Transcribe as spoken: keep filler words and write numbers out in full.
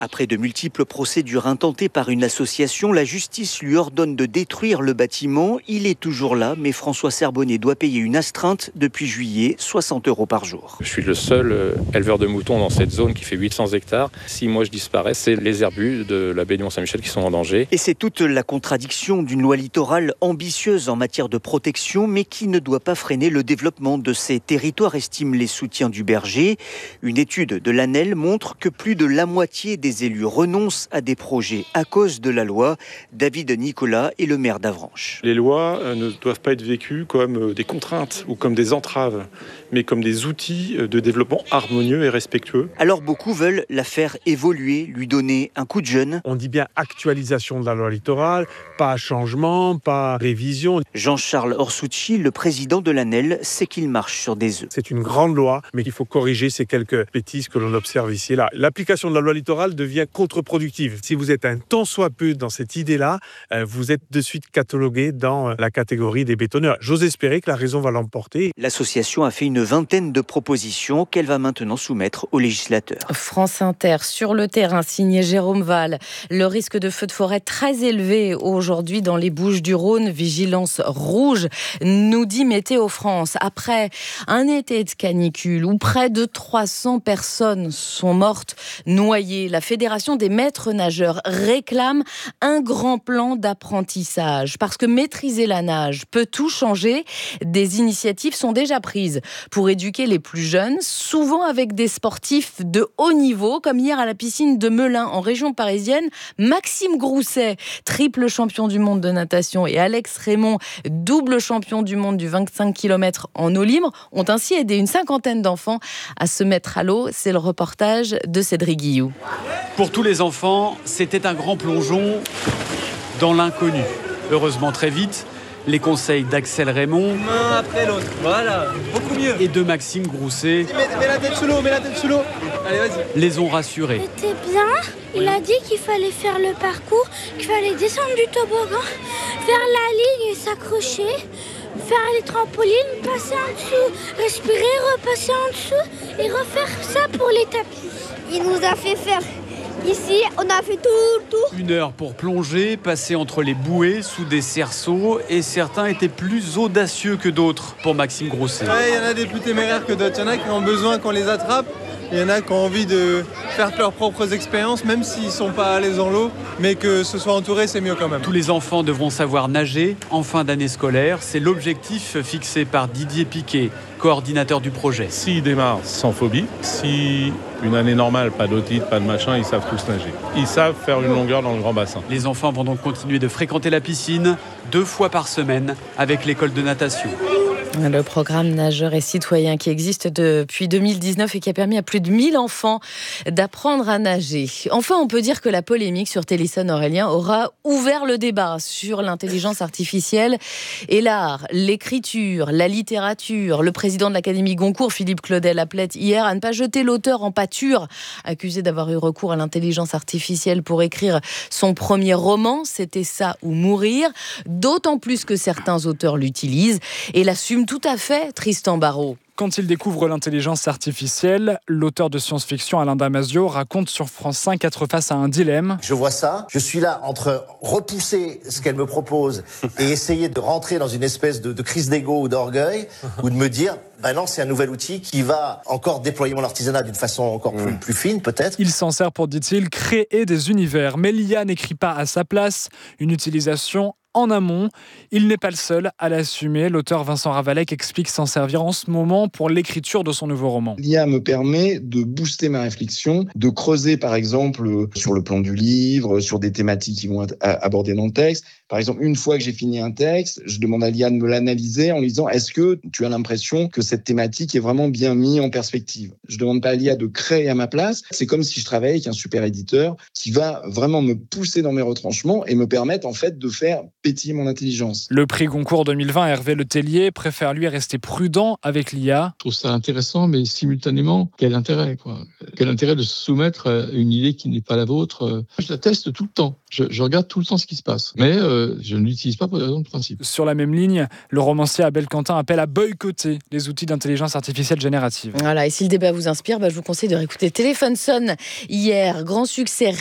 Après de multiples procédures intentées par une association, la justice lui ordonne de détruire le bâtiment. Il est toujours là, mais François Serbonnet doit payer une astreinte depuis juillet, soixante euros par jour. Je suis le seul éleveur de moutons dans cette zone qui fait huit cents hectares. Si moi je disparais, c'est les herbus de la baie du Mont-Saint-Michel qui sont en danger. Et c'est toute la contradiction d'une loi littorale ambitieuse en matière de protection, mais qui ne doit pas freiner le développement de ces territoires, estiment les soutiens du berger. Une étude de l'A N E L montre que plus de la moitié des Les élus renoncent à des projets à cause de la loi. David Nicolas est le maire d'Avranches. Les lois ne doivent pas être vécues comme des contraintes ou comme des entraves, mais comme des outils de développement harmonieux et respectueux. Alors beaucoup veulent la faire évoluer, lui donner un coup de jeune. On dit bien actualisation de la loi littorale, pas changement, pas révision. Jean-Charles Orsucci, le président de l'A N E L, sait qu'il marche sur des œufs. C'est une grande loi, mais il faut corriger ces quelques bêtises que l'on observe ici et là. L'application de la loi littorale devient contre-productive. Si vous êtes un tant soit peu dans cette idée-là, euh, vous êtes de suite catalogué dans la catégorie des bétonneurs. J'ose espérer que la raison va l'emporter. L'association a fait une vingtaine de propositions qu'elle va maintenant soumettre aux législateurs. France Inter, sur le terrain, signé Jérôme Val. Le risque de feu de forêt très élevé aujourd'hui dans les Bouches-du-Rhône. Vigilance rouge, nous dit Météo France. Après un été de canicule où près de trois cents personnes sont mortes noyées, la Fédération des maîtres nageurs réclame un grand plan d'apprentissage. Parce que maîtriser la nage peut tout changer. Des initiatives sont déjà prises pour éduquer les plus jeunes, souvent avec des sportifs de haut niveau, comme hier à la piscine de Melun, en région parisienne. Maxime Grousset, triple champion du monde de natation, et Alex Raymond, double champion du monde du vingt-cinq kilomètres en eau libre, ont ainsi aidé une cinquantaine d'enfants à se mettre à l'eau. C'est le reportage de Cédric Guillou. Pour tous les enfants, c'était un grand plongeon dans l'inconnu. Heureusement, très vite, les conseils d'Axel Raymond, main après l'autre, voilà, beaucoup mieux, et de Maxime Grousset, mets, mets la tête sous l'eau, mets la tête sous l'eau, allez vas-y, les ont rassurés. C'était bien, il a dit qu'il fallait faire le parcours, qu'il fallait descendre du toboggan, faire la ligne et s'accrocher, faire les trampolines, passer en dessous, respirer, repasser en dessous et refaire ça pour les tapis. Il nous a fait faire ici, on a fait tout, tout. Une heure pour plonger, passer entre les bouées, sous des cerceaux, et certains étaient plus audacieux que d'autres pour Maxime Grousset. Ouais, il y en a des plus téméraires que d'autres, il y en a qui ont besoin qu'on les attrape. Il y en a qui ont envie de faire leurs propres expériences, même s'ils ne sont pas à l'aise dans l'eau, mais que ce soit entouré, c'est mieux quand même. Tous les enfants devront savoir nager en fin d'année scolaire. C'est l'objectif fixé par Didier Piquet, coordinateur du projet. S'ils démarrent sans phobie, si une année normale, pas d'otite, pas de machin, ils savent tous nager. Ils savent faire une longueur dans le grand bassin. Les enfants vont donc continuer de fréquenter la piscine deux fois par semaine avec l'école de natation. Le programme Nageurs et Citoyens qui existe depuis deux mille dix-neuf et qui a permis à plus de mille enfants d'apprendre à nager. Enfin, on peut dire que la polémique sur Téléson Aurélien aura ouvert le débat sur l'intelligence artificielle et l'art, l'écriture, la littérature. Le président de l'Académie Goncourt, Philippe Claudel, appelait hier à ne pas jeter l'auteur en pâture, accusé d'avoir eu recours à l'intelligence artificielle pour écrire son premier roman. C'était ça ou mourir. D'autant plus que certains auteurs l'utilisent et l'assument tout à fait, Tristan Barraud. Quand il découvre l'intelligence artificielle, l'auteur de science-fiction Alain Damasio raconte sur France cinq être face à un dilemme. Je vois ça, je suis là entre repousser ce qu'elle me propose et essayer de rentrer dans une espèce de, de crise d'ego ou d'orgueil, ou de me dire, ben non, c'est un nouvel outil qui va encore déployer mon artisanat d'une façon encore plus, plus fine peut-être. Il s'en sert pour, dit-il, créer des univers. Mais l'I A n'écrit pas à sa place, une utilisation en amont. Il n'est pas le seul à l'assumer. L'auteur Vincent Ravalec explique s'en servir en ce moment pour l'écriture de son nouveau roman. L'I A me permet de booster ma réflexion, de creuser par exemple sur le plan du livre, sur des thématiques qui vont être abordées dans le texte. Par exemple, une fois que j'ai fini un texte, je demande à l'I A de me l'analyser en lui disant « Est-ce que tu as l'impression que cette thématique est vraiment bien mise en perspective ?» Je ne demande pas à l'I A de créer à ma place. C'est comme si je travaillais avec un super éditeur qui va vraiment me pousser dans mes retranchements et me permettre en fait de faire pétiller mon intelligence. Le prix Goncourt deux mille vingt, Hervé Le Tellier préfère lui rester prudent avec l'I A. Je trouve ça intéressant, mais simultanément, quel intérêt, quoi. Quel intérêt de se soumettre à une idée qui n'est pas la vôtre. Je la teste tout le temps. Je, je regarde tout le temps ce qui se passe. Mais euh, je ne l'utilise pas pour des raisons de principe. Sur la même ligne, le romancier Abel Quentin appelle à boycotter les outils d'intelligence artificielle générative. Voilà, et si le débat vous inspire, bah, je vous conseille de réécouter Téléphone sonne hier. Grand succès.